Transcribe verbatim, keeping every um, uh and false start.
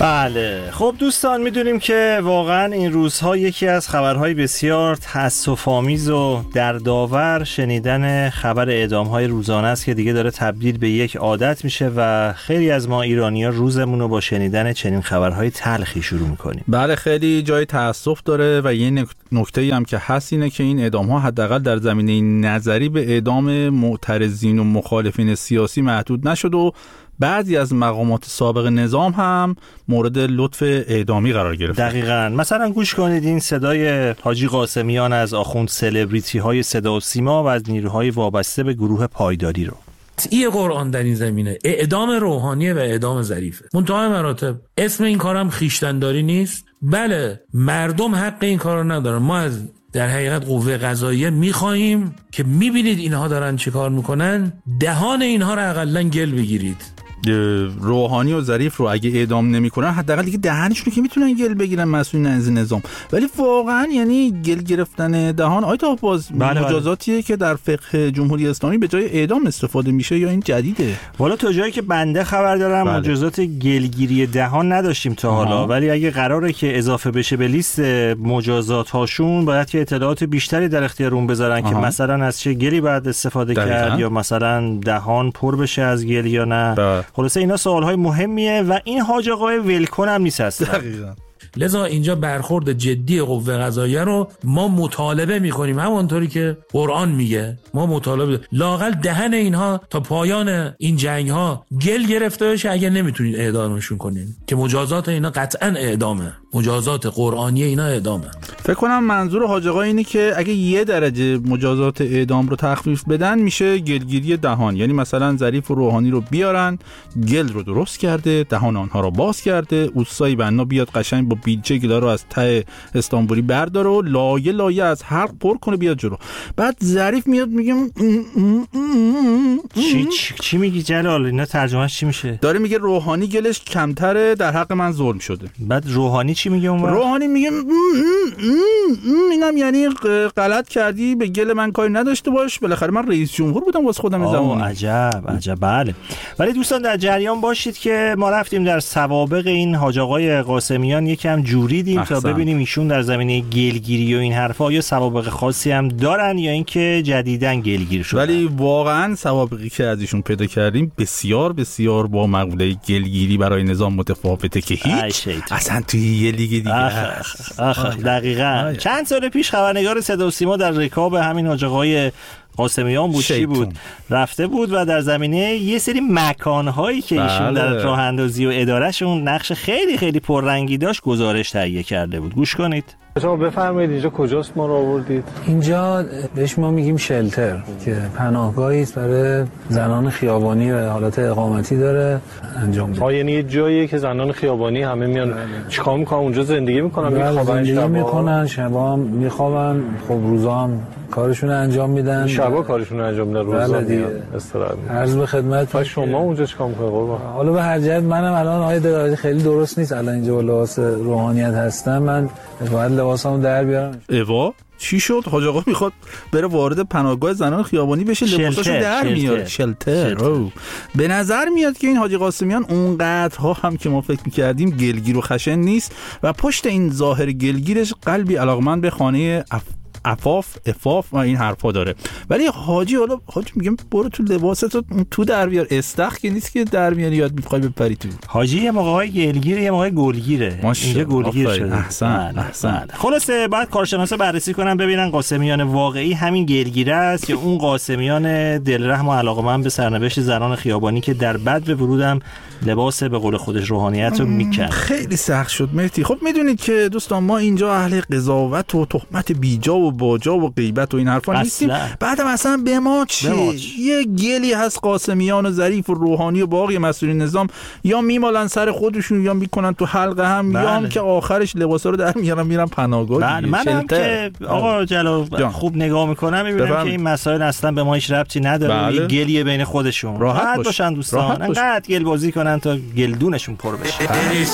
بله خب دوستان، میدونیم که واقعا این روزها یکی از خبرهای بسیار تأسف‌آمیز و دردآور شنیدن خبر اعدام‌های روزانه است که دیگه داره تبدیل به یک عادت میشه و خیلی از ما ایرانی‌ها روزمون رو با شنیدن چنین خبرهای تلخی شروع میکنیم. بله خیلی جای تأسف داره و یه نکته‌ای هم که هست اینه که این اعدام‌ها حداقل در زمینه نظری به اعدام معترضین و مخالفین سیاسی محدود نشد و بعضی از مقامات سابق نظام هم مورد لطف اعدامی قرار گرفت. دقیقاً. مثلا گوش کنید این صدای حاجی قاسمیان از آخوند سلبریتی های صدا و سیما و از نیروهای وابسته به گروه پایداری رو. این قرآن در این زمینه اعدام روحانی و اعدام ظریفه. منتهای مراتب اسم این کارم خیشتنداری نیست. بله مردم حق این کارو ندارن. ما از در حقیقت قوه قضاییه میخواهیم که میبینید اینها دارن چه کار میکنن، دهان اینها رو اقلن گل بگیرید. روحانی و ظریف رو اگه اعدام نمیکنن حداقل دیگه دهنشون رو که میتونن گل بگیرن مسئولین از نظام، ولی واقعا یعنی گل گرفتن دهان آیت باز بله مجازاتیه بله. که در فقه جمهوری اسلامی به جای اعدام استفاده میشه یا این جدیده؟ والا تا جایی که بنده خبر دارم بله. مجازات گلگیری دهان نداشتیم تا حالا آه. ولی اگه قراره که اضافه بشه به لیست مجازات هاشون باید که اطلاعات بیشتری در اختیار اون بذارن آه. که مثلا از چه گلی باید استفاده دقیقا. کرد یا مثلا دهان پر بشه از گل یا نه بله. خلاصه اینا سوالهای مهمیه و این حاج آقای ولکن هم نیست اصلا. دقیقاً. لذا اینجا برخورد جدی قوه قضاییه رو ما مطالبه میکنیم، همونطوری که قرآن میگه ما مطالبه لااقل دهن اینها تا پایان این جنگ ها گل گرفته بشه اگه نمیتونید اعدامشون کنین، که مجازات اینا قطعا اعدامه، مجازات قرآنی اینا اعدامه. فکر کنم منظور حاج آقا اینه که اگه یه درجه مجازات اعدام رو تخفیف بدن میشه گلگیری دهان، یعنی مثلا ظریف و روحانی رو بیارن گل رو درست کرده، دهان آنها رو باز کرده، اوستای بنا بیاد قشنگ با بیلچه گلا رو از ته استانبولی برداره و لایه لایه از حلق پر کنه بیاد جلو. بعد ظریف میاد میگه چی چی میگی جلال؟ اینا ترجمهش چی میشه؟ داره میگه روحانی گلش کمتره، در حق من ظلم شده. بعد روحانی چی میگه اون وقت؟ روحانی میگه اینم یعنی غلط کردی، به گل من کاری نداشته باش، بالاخره من رئیس جمهور بودم واسه خودم این زمان. عجب عجب. بله ولی دوستان در جریان باشید که ما رفتیم در سوابق این حاج آقای قاسمیان یکم جوریدیم احسن. تا ببینیم ایشون در زمینه گلگیری و این حرفا یا سوابق خاصی هم دارن یا اینکه جدیدن گلگیر شدن. ولی واقعا سوابقی که از ایشون پیدا کردیم بسیار بسیار با مقوله گلگیری برای نظام متفاوته که هیچ اصلا توی یه لیگ دیگه هست. آخ آخ دقیقاً. آه. چند سال پیش خبرنگار صدا و سیما در رکاب همین حاج آقای قاسمیان بود چی بود رفته بود و در زمینه یه سری مکانهایی که ایشون بله. در راه اندازی و ادارهشون نقش خیلی خیلی پررنگی داشت گزارش تهیه کرده بود. گوش کنید. شما بفرمایید اینجا کجاست ما رو آوردید؟ اینجا بهش ما میگیم شلتر که پناهگاهی است برای زنان خیابانی و حالت اقامتی داره انجام میده. ها یعنی یه جاییه که زنان خیابانی همه میان چیکار میکنن اونجا زندگی میکنن میخوابن زندگی میکنن شبا هم میخوابن، خب روزا هم کارشون انجام میدن. شبا کارشون انجام میدن روزا میاد استراحت. عرض به خدمت شما اونجا چیکار میکنید قربان؟ حالا به هر جهت منم الان آید خیلی درست نیست الان اینجا با لباس روحانیت هستم، من باید لباسامو در بیارم. ایوا چی شد؟ حاج آقا میخواد بره وارد پناهگاه زنان خیابانی بشه، لباساشو در میاره. شلتر. به نظر میاد که این حاجی قاسمیان اونقدرها هم که ما فکر میکردیم گلگیر و خشن نیست و پشت این ظاهر گلگیرش قلبی علاقمند به خانه اف... عفاف افاف و این حرفا داره. ولی حاجی حالا حاجی میگم برو تو لباستو تو در بیار، استخ که نیست که در میاری یاد میخوای بپری تو. حاجی یه موقعای گلگیره یه موقع گلگیره، اینجا گلگیر شده. احسن احسن. خلاصه بعد کارشناسا بررسی کنن ببینن قاسمیان واقعی همین گلگیره است یا اون قاسمیان دلرحم و علاقه‌مند به سرنوشت زنان خیابانی که در بدو ورودم لباس به قول خودش روحانیت رو میکرد. خیلی سخت شد مهدی. خب میدونید که دوستان ما اینجا اهل قضاوت و تهمت بیجا و باجا و غیبت و این حرفا نیستیم. بعدم اصلا به ما چه؟ یه گلی هست قاسمیان و ظریف و روحانی و باقی مسئولین نظام یا میمالن سر خودشون یا میکنن تو حلقه هم بله. یا هم که آخرش لباسا رو در میارن میرن پناهگاه. بله. منم که آقا جلال خوب نگاه میکنم میبینم که این مسائل اصلا به ما هیچ ربطی نداره. بله. یه گلیه بین خودشون. راحت, راحت باشن دوستان. انقدر گل بازی کنن تا گلدونشون پر بشه.